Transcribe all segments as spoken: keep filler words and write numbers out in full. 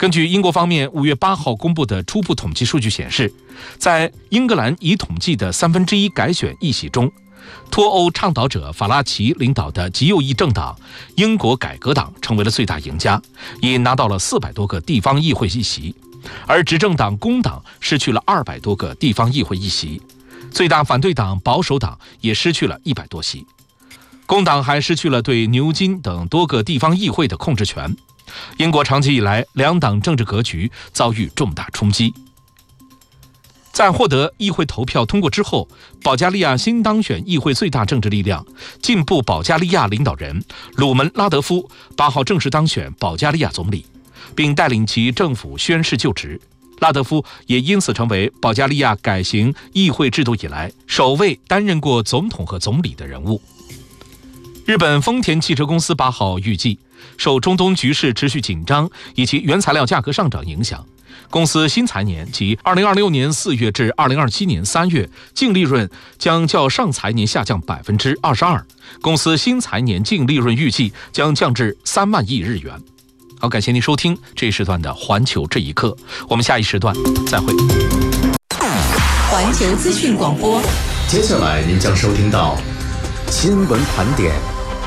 根据英国方面五月八号公布的初步统计数据显示，在英格兰已统计的三分之一改选议席中，脱欧倡导者法拉奇领导的极右翼政党英国改革党成为了最大赢家，已拿到了四百多个地方议会议席，而执政党工党失去了二百多个地方议会议席，最大反对党保守党也失去了一百多席。工党还失去了对牛津等多个地方议会的控制权。英国长期以来两党政治格局遭遇重大冲击。在获得议会投票通过之后，保加利亚新当选议会最大政治力量进步保加利亚领导人鲁门拉德夫八号正式当选保加利亚总理，并带领其政府宣誓就职。拉德夫也因此成为保加利亚改行议会制度以来首位担任过总统和总理的人物。日本丰田汽车公司八号预计，受中东局势持续紧张以及原材料价格上涨影响，公司新财年即二零二六年四月至二零二七年三月净利润将较上财年下降百分之二十二，公司新财年净利润预计将降至三万亿日元。好，感谢您收听这一时段的环球这一刻，我们下一时段再会。 环球资讯广播， 接下来您将收听到新闻盘点。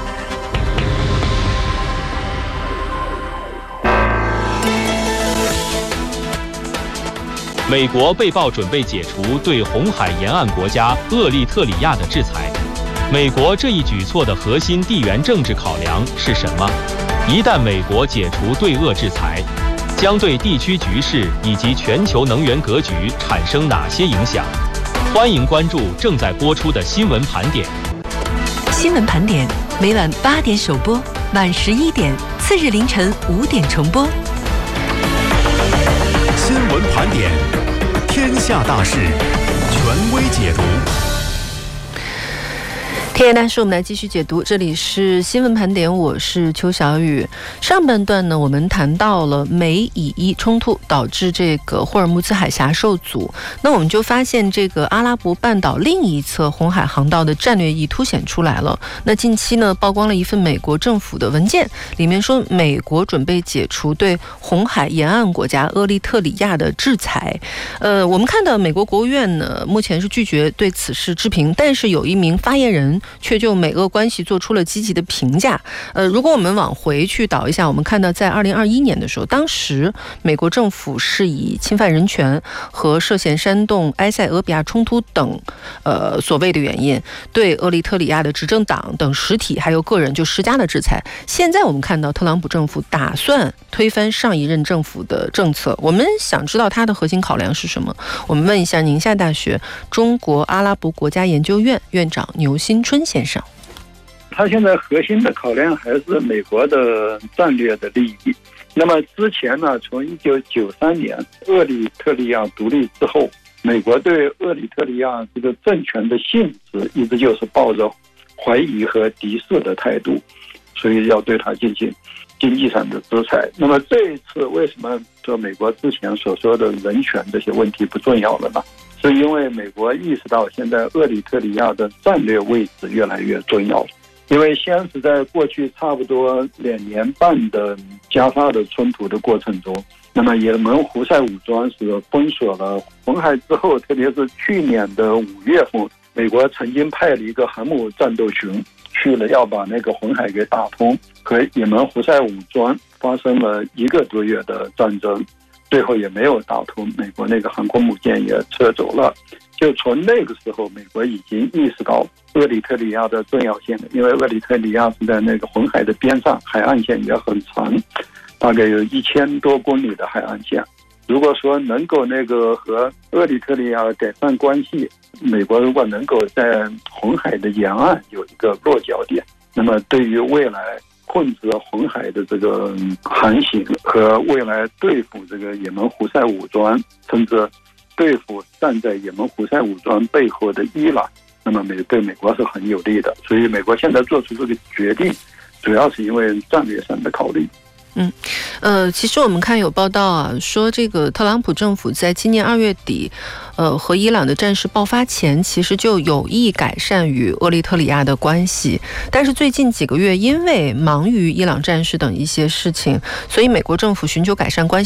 美国被曝准备解除对红海沿岸国家厄立特里亚的制裁。美国这一举措的核心地缘政治考量是什么？一旦美国解除对俄制裁，将对地区局势以及全球能源格局产生哪些影响？欢迎关注正在播出的新闻盘点。 新闻盘点每晚八点首播，晚十一点，次日凌晨五点重播。 新闻盘点，天下大事，权威解读。 天下大事，我们来继续解读。这里是新闻盘点，我是邱小雨。上半段呢，我们谈到了美以伊冲突导致这个霍尔木兹海峡受阻，那我们就发现这个阿拉伯半岛另一侧红海航道的战略意凸显出来了。那近期呢，曝光了一份美国政府的文件，里面说美国准备解除对红海沿岸国家厄立特里亚的制裁。呃，我们看到美国国务院呢，目前是拒绝对此事置评，但是有一名发言人却就美俄关系做出了积极的评价。呃，如果我们往回去倒一下，我们看到在二零二一年的时候，当时美国政府是以侵犯人权和涉嫌煽动埃塞俄比亚冲突等呃所谓的原因，对厄立特里亚的执政党等实体还有个人就施加了制裁。现在我们看到特朗普政府打算推翻上一任政府的政策，我们想知道它的核心考量是什么？我们问一下宁夏大学中国阿拉伯国家研究院院长牛新春先生。 他现在核心的考量还是美国的战略的利益。那么之前呢，从一九九三年厄立特里亚独立之后，美国对厄立特里亚这个政权的性质一直就是抱着怀疑和敌视的态度，所以要对他进行经济上的制裁。那么这一次为什么说美国之前所说的人权这些问题不重要了呢？是因为美国意识到现在厄立特里亚的战略位置越来越重要了。因为先是在过去差不多两年半的加沙的冲突的过程中，那么也门胡塞武装是封锁了红海之后，特别是去年的五月份，美国曾经派了一个航母战斗群去了，要把那个红海给打通，和也门胡塞武装发生了一个多月的战争，最后也没有打通，美国那个航空母舰也撤走了。就从那个时候，美国已经意识到厄立特里亚的重要性了，因为厄立特里亚是在那个红海的边上，海岸线也很长，大概有一千多公里的海岸线。如果说能够那个和厄立特里亚改善关系，美国如果能够在红海的沿岸有一个落脚点，那么对于未来控制红海的这个航行和未来对付这个也门胡塞武装，甚至对付站在也门胡塞武装背后的伊朗，那么美对美国是很有利的。所以美国现在做出这个决定，主要是因为战略上的考虑。 嗯，呃，其实我们看有报道啊，说这个特朗普政府在今年二月底，呃，和伊朗的战事爆发前，其实就有意改善与厄立特里亚的关系，但是最近几个月因为忙于伊朗战事等一些事情，所以美国政府寻求改善关系